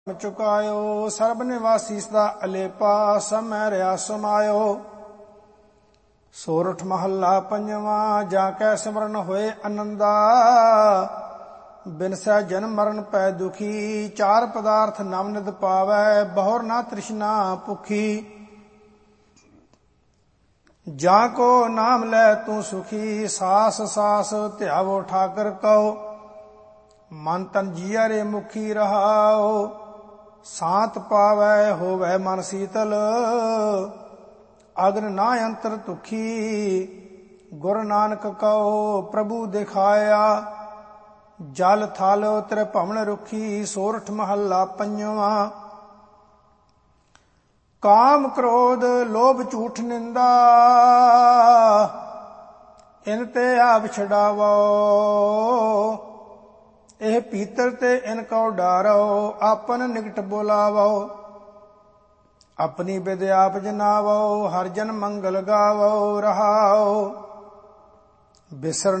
ਚੁਕਾਇਓ। ਸਰਬ ਨਿਵਾਸੀ ਸਦਾ ਅਲੇਪਾ, ਸਭ ਮੈਂ ਰਿਆ ਸਮਾਇਓ। ਸੋਰਠ ਮਹੱਲਾ ਪੰਜਵਾਂ। ਜਾ ਕੈ ਸਿਮਰਨ ਹੋਏ ਆਨੰਦਾ, ਬਿਨਸੈ ਜਨਮ ਮਰਨ ਪੈ ਦੁਖੀ। ਚਾਰ ਪਦਾਰਥ ਨਵ ਨਿਧ ਪਾਵੈ, ਬਹੁਰ ਨਾ ਤ੍ਰਿਸ਼ਨਾ ਭੁਖੀ। ਜਾਂ ਕੋ ਨਾਮ ਲੈ ਤੂੰ ਸੁਖੀ, ਸਾਸ ਸਾਸ ਧਿਆਵੋ ਠਾਕਰ ਕਉ। ਮਨ ਤਨ ਜੀਆ ਰੇ ਮੁਖੀ ਰਹਾਉ, ਸਾਤ ਪਾਵੈ ਹੋਵੈ ਮਨ ਸੀਤਲ। ਅਗਨ ਨਾ ਅੰਤਰ ਤੁਖੀ, ਗੁਰ ਨਾਨਕ ਕਉ ਪ੍ਰਭੂ ਦਿਖਾਇਆ। ਜਲ ਥਲ ਤ੍ਰਿਭਵਨ ਰੁਖੀ। ਸੋਰਠ ਮਹੱਲਾ ਪੰਜਵਾਂ। ਕਾਮ ਕ੍ਰੋਧ ਲੋਭ ਝੂਠ ਨਿੰਦਾ, ਇਨ ਤੇ ਆਪ ਛਡਾਵੋ। ਇਹ ਪੀਤਰ ਤੇ ਇਨ ਕਉ ਡਾਰੋ, ਆਪਨ ਨਿਕਟ ਬੁਲਾਵੋ। ਆਪਣੀ ਬਿਦ ਆਪ ਜਨਾਵੋ, ਹਰ ਜਨ ਮੰਗਲ ਗਾਵੋ। ਰਹਾਉ ਬਿਸਰ